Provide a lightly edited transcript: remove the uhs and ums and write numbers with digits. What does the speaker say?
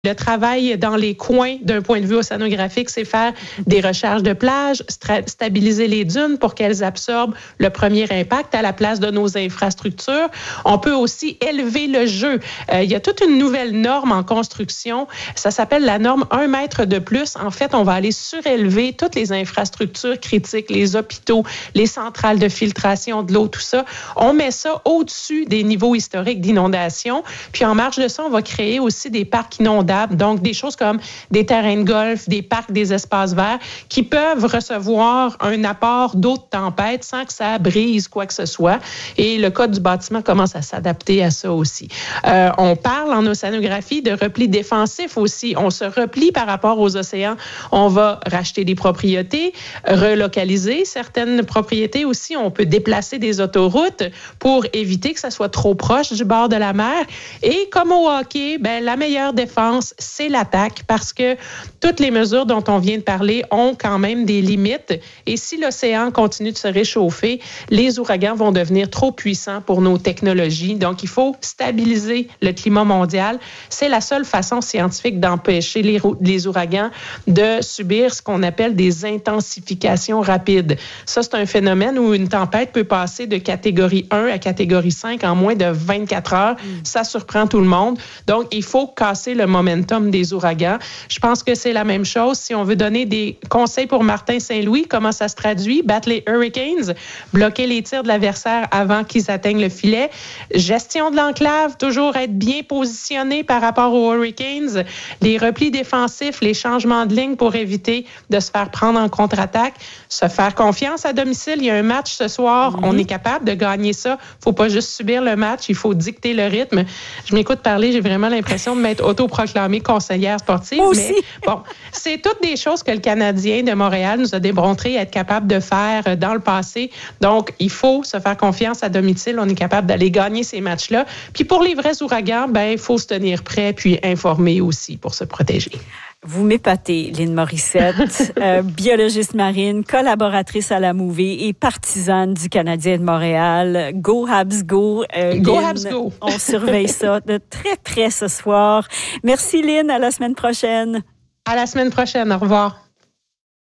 Le travail dans les coins d'un point de vue océanographique, c'est faire des recherches de plage, stabiliser les dunes pour qu'elles absorbent le premier impact à la place de nos infrastructures. On peut aussi élever le jeu. Il y a toute une nouvelle norme en construction. Ça s'appelle la norme 1 mètre de plus. En fait, on va aller surélever toutes les infrastructures critiques, les hôpitaux, les centrales de filtration de l'eau, tout ça. On met ça au-dessus des niveaux historiques d'inondation. Puis en marge de ça, on va créer aussi des parcs inondables. Donc, des choses comme des terrains de golf, des parcs, des espaces verts qui peuvent recevoir un apport d'eau de tempête sans que ça brise quoi que ce soit. Et le code du bâtiment commence à s'adapter à ça aussi. On parle en océanographie de repli défensif aussi. On se replie par rapport aux océans. On va racheter des propriétés, relocaliser certaines propriétés aussi. On peut déplacer des autoroutes pour éviter que ça soit trop proche du bord de la mer. Et comme au hockey, la meilleure défense, c'est l'attaque parce que toutes les mesures dont on vient de parler ont quand même des limites. Et si l'océan continue de se réchauffer, les ouragans vont devenir trop puissants pour nos technologies. Donc, il faut stabiliser le climat mondial. C'est la seule façon scientifique d'empêcher les ouragans de subir ce qu'on appelle des intensifications rapides. Ça, c'est un phénomène où une tempête peut passer de catégorie 1 à catégorie 5 en moins de 24 heures. Ça surprend tout le monde. Donc, il faut casser le momentum des ouragans. Je pense que c'est la même chose. Si on veut donner des conseils pour Martin Saint-Louis, comment ça se traduit? Battre les Hurricanes, bloquer les tirs de l'adversaire avant qu'ils atteignent le filet. Gestion de l'enclave, toujours être bien positionné par rapport aux Hurricanes. Les replis défensifs, les changements de ligne pour éviter de se faire prendre en contre-attaque. Se faire confiance à domicile. Il y a un match ce soir. On est capable de gagner ça. Il ne faut pas juste subir le match. Il faut dicter le rythme. Je m'écoute parler. J'ai vraiment l'impression de m'être autoproclamée conseillère sportive. Moi aussi. Mais bon, c'est toutes des choses que le Canadien de Montréal nous a démontré être capable de faire dans le passé. Donc, il faut se faire confiance à domicile. On est capable d'aller gagner ces matchs-là. Puis pour les vrais ouragans, il faut se tenir prêt puis informer aussi pour se protéger. Vous m'épatez, Lynn Morissette, biologiste marine, collaboratrice à la Mouvée et partisane du Canadien de Montréal. Go Habs Go! Go Lynn, Habs Go! On surveille ça de très près ce soir. Merci Lynn, à la semaine prochaine. À la semaine prochaine, au revoir.